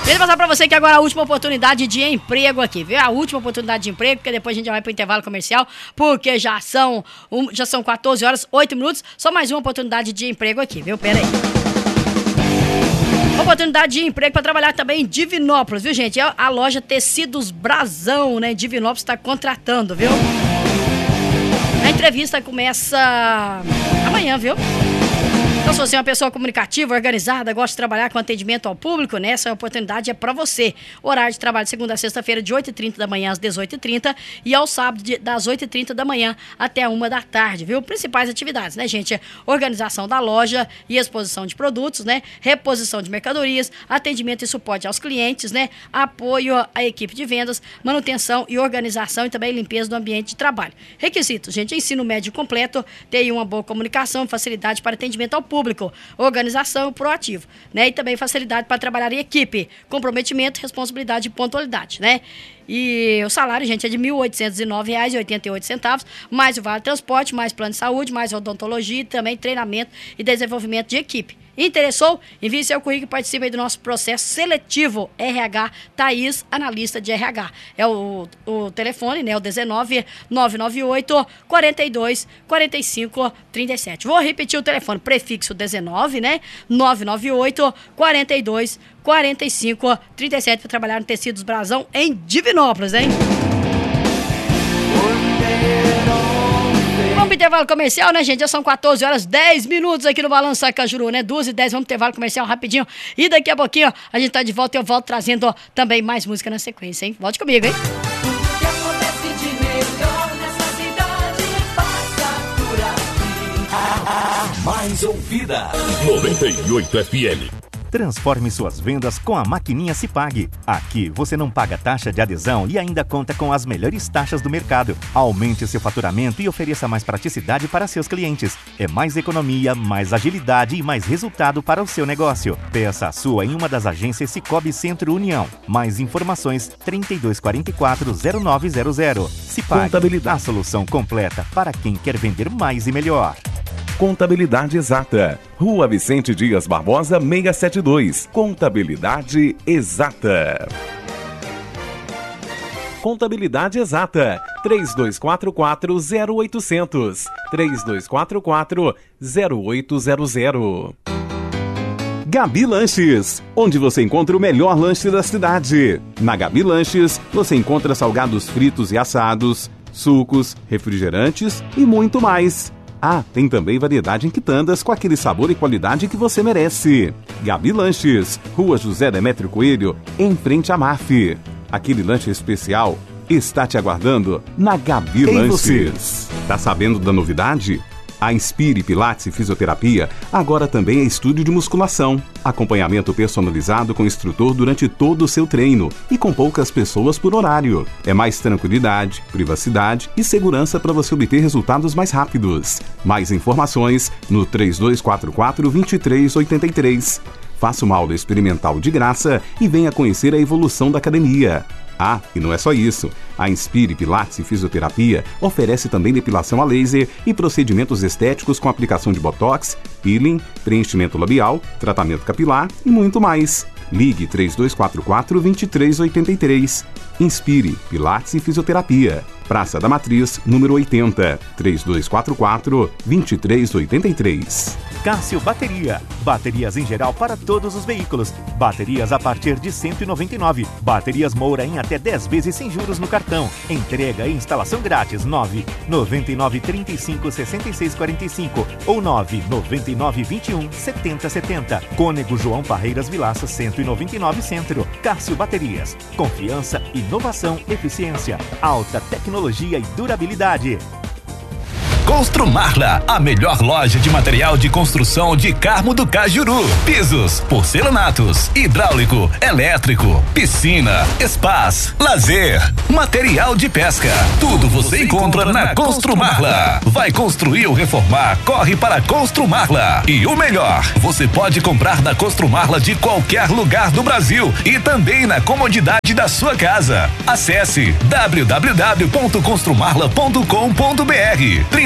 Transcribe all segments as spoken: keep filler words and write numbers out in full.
Queria passar pra você que agora a última oportunidade de emprego aqui, viu? A última oportunidade de emprego, porque depois a gente já vai pro intervalo comercial, porque já são, um, já são quatorze horas, oito minutos, só mais uma oportunidade de emprego aqui, viu? Pera aí. Oportunidade de emprego para trabalhar também em Divinópolis, viu, gente? É a loja Tecidos Brasão, né? Divinópolis está contratando, viu? A entrevista começa amanhã, viu? Então, se você é uma pessoa comunicativa, organizada, gosta de trabalhar com atendimento ao público, né? Essa oportunidade é para você. Horário de trabalho de segunda a sexta-feira, de oito e trinta da manhã às dezoito e trinta e ao sábado, de, das oito e trinta da manhã até a uma da tarde, viu? Principais atividades, né, gente? Organização da loja e exposição de produtos, né? Reposição de mercadorias, atendimento e suporte aos clientes, né? Apoio à equipe de vendas, manutenção e organização e também limpeza do ambiente de trabalho. Requisitos, gente: ensino médio completo, ter uma boa comunicação, facilidade para atendimento ao público. Público, organização proativo, né? E também facilidade para trabalhar em equipe, comprometimento, responsabilidade e pontualidade, né? E o salário, gente, é de mil oitocentos e nove reais e oitenta e oito centavos, mais o vale transporte, mais plano de saúde, mais odontologia e também treinamento e desenvolvimento de equipe. Interessou? Envie seu currículo e participe aí do nosso processo seletivo R H Thaís, analista de R H. É o, o telefone, né? O dezenove, nove nove oito, quarenta e dois, quarenta e cinco, trinta e sete. Vou repetir o telefone, prefixo dezenove, né? nove nove oito, quarenta e dois, quarenta e cinco, trinta e sete para trabalhar no Tecidos Brasão em Divinópolis, hein? Vamos pro intervalo comercial, né, gente? Já são quatorze horas, dez minutos aqui no Balanço Cajuru, né? duas e dez, vamos pro intervalo comercial rapidinho. E daqui a pouquinho a gente tá de volta e eu volto trazendo ó, também mais música na sequência, hein? Volte comigo, hein? O que acontece de melhor nessa cidade passa por aqui. A mais ouvida, noventa e oito F M. Transforme suas vendas com a maquininha Cipag. Aqui você não paga taxa de adesão e ainda conta com as melhores taxas do mercado. Aumente seu faturamento e ofereça mais praticidade para seus clientes. É mais economia, mais agilidade e mais resultado para o seu negócio. Peça a sua em uma das agências Cicobi Centro União. Mais informações trinta e dois quarenta e quatro, zero nove zero zero. Cipag, Contabilidade, a solução completa para quem quer vender mais e melhor. Contabilidade Exata. Rua Vicente Dias Barbosa, seiscentos e setenta e dois. Contabilidade Exata. Contabilidade Exata. três dois quatro quatro, zero oito zero zero. três dois quatro quatro, zero oito zero zero. Gabi Lanches, onde você encontra o melhor lanche da cidade. Na Gabi Lanches, você encontra salgados fritos e assados, sucos, refrigerantes e muito mais. Ah, tem também variedade em quitandas com aquele sabor e qualidade que você merece. Gabi Lanches, Rua José Demétrio Coelho, em frente à M A F. Aquele lanche especial está te aguardando na Gabi Ei, Lanches. Tá sabendo da novidade? A Inspire Pilates e Fisioterapia agora também é estúdio de musculação. Acompanhamento personalizado com instrutor durante todo o seu treino e com poucas pessoas por horário. É mais tranquilidade, privacidade e segurança para você obter resultados mais rápidos. Mais informações no três dois quatro quatro, dois três oito três. Faça uma aula experimental de graça e venha conhecer a evolução da academia. Ah, e não é só isso. A Inspire Pilates e Fisioterapia oferece também depilação a laser e procedimentos estéticos com aplicação de botox, peeling, preenchimento labial, tratamento capilar e muito mais. Ligue três dois quatro quatro, dois três oito três. Inspire Pilates e Fisioterapia. Praça da Matriz, número oitenta. três dois quatro quatro, dois três oito três. Cássio Bateria. Baterias em geral para todos os veículos. Baterias a partir de cento e noventa e nove. Baterias Moura em até dez vezes sem juros no cartão. Entrega e instalação grátis. nove nove nove, trinta e cinco, sessenta e seis quarenta e cinco ou nove nove nove, vinte e um, setenta setenta. Cônego João Parreiras Vilaça, cento e noventa e nove Centro. Cássio Baterias. Confiança, inovação, eficiência, alta tecnologia e durabilidade. Construmarla, a melhor loja de material de construção de Carmo do Cajuru. Pisos, porcelanatos, hidráulico, elétrico, piscina, spas, lazer, material de pesca. Tudo você encontra na Construmarla. Vai construir ou reformar? Corre para Construmarla. E o melhor, você pode comprar na Construmarla de qualquer lugar do Brasil e também na comodidade da sua casa. Acesse w w w ponto construmarla ponto com ponto b r. trinta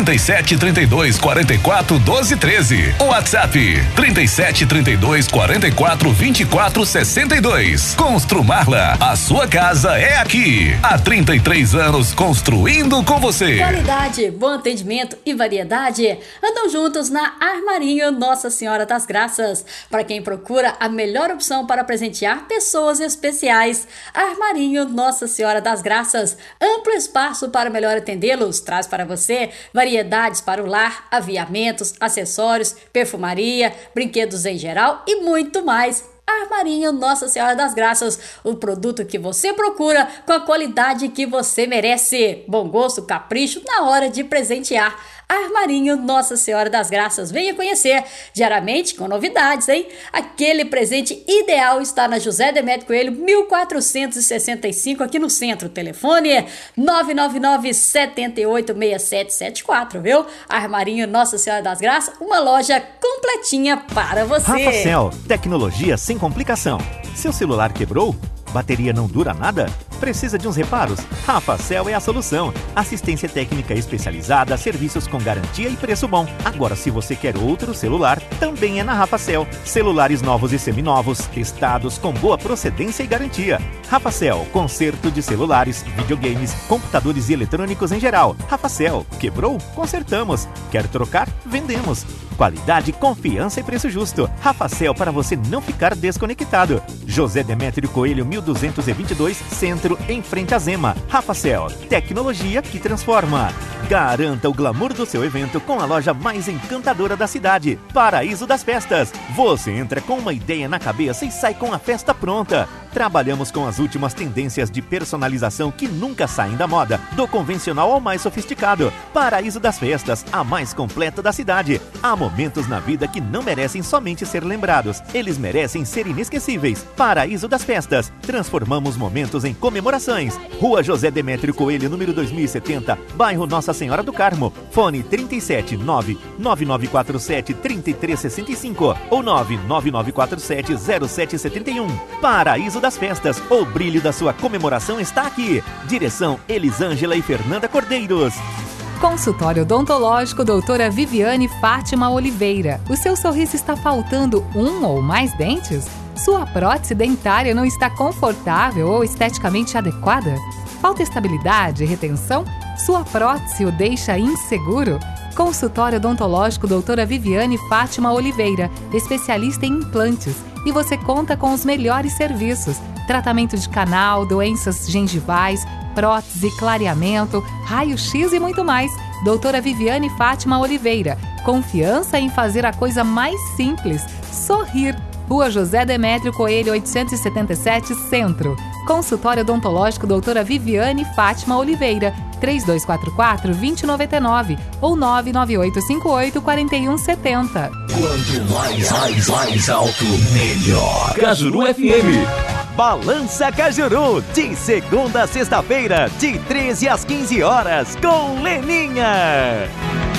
trinta e sete, trinta e dois, quarenta e quatro, doze, treze. O WhatsApp trinta e sete, trinta e dois, quarenta e quatro, vinte e quatro, sessenta e dois. Construmarla, a sua casa é aqui. Há trinta e três anos construindo com você. Qualidade, bom atendimento e variedade andam juntos na Armarinho Nossa Senhora das Graças. Para quem procura a melhor opção para presentear pessoas especiais, Armarinho Nossa Senhora das Graças, amplo espaço para melhor atendê-los, traz para você variedades para o lar, aviamentos, acessórios, perfumaria, brinquedos em geral e muito mais. Armarinho Nossa Senhora das Graças, o produto que você procura com a qualidade que você merece. Bom gosto, capricho na hora de presentear. Armarinho Nossa Senhora das Graças, venha conhecer, diariamente com novidades, hein? Aquele presente ideal está na José Demétrio Coelho, mil quatrocentos e sessenta e cinco, aqui no centro. Telefone nove nove nove, sete oito, seis sete sete quatro, viu? Armarinho Nossa Senhora das Graças, uma loja completinha para você. Rafacel, tecnologia sem complicação. Seu celular quebrou? Bateria não dura nada? Precisa de uns reparos? Rafacel é a solução. Assistência técnica especializada, serviços com garantia e preço bom. Agora, se você quer outro celular, também é na Rafacel. Celulares novos e seminovos, testados com boa procedência e garantia. Rafacel, conserto de celulares, videogames, computadores e eletrônicos em geral. Rafacel, quebrou? Consertamos. Quer trocar? Vendemos. Qualidade, confiança e preço justo. Rafacel, para você não ficar desconectado. José Demétrio Coelho, mil duzentos e vinte e dois, Centro, em frente a Zema. Rafacel, tecnologia que transforma. Garanta o glamour do seu evento com a loja mais encantadora da cidade, Paraíso das Festas. Você entra com uma ideia na cabeça e sai com a festa pronta. Trabalhamos com as últimas tendências de personalização que nunca saem da moda, do convencional ao mais sofisticado. Paraíso das Festas, a mais completa da cidade. Há momentos na vida que não merecem somente ser lembrados, eles merecem ser inesquecíveis. Paraíso das Festas, transformamos momentos em comemorações. Rua José Demétrio Coelho, número dois mil e setenta, bairro Nossa Senhora do Carmo. Fone trinta e sete, nove nove nove quatro sete, três três seis cinco ou nove nove nove quatro sete, zero sete sete um. Paraíso das Festas, o brilho da sua comemoração está aqui. Direção Elisângela e Fernanda Cordeiros. Consultório odontológico doutora Viviane Fátima Oliveira. O seu sorriso está faltando um ou mais dentes? Sua prótese dentária não está confortável ou esteticamente adequada? Falta estabilidade e retenção? Sua prótese o deixa inseguro? Consultório odontológico doutora Viviane Fátima Oliveira, especialista em implantes. E você conta com os melhores serviços: tratamento de canal, doenças gengivais, prótese, clareamento, raio-x e muito mais. Doutora Viviane Fátima Oliveira. Confiança em fazer a coisa mais simples: sorrir. Rua José Demétrio Coelho, oitocentos e setenta e sete, Centro. Consultório odontológico doutora Viviane Fátima Oliveira. três dois quatro quatro, dois zero nove nove ou nove nove oito cinco oito, quatro um sete zero. Quanto mais, mais, mais alto, melhor. Cajuru F M. Balança Cajuru, de segunda a sexta-feira, de treze às quinze horas, com Leninha.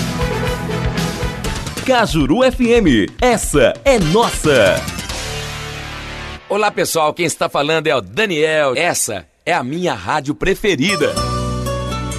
Cajuru F M, essa é nossa. Olá pessoal, quem está falando é o Daniel. Essa é a minha rádio preferida.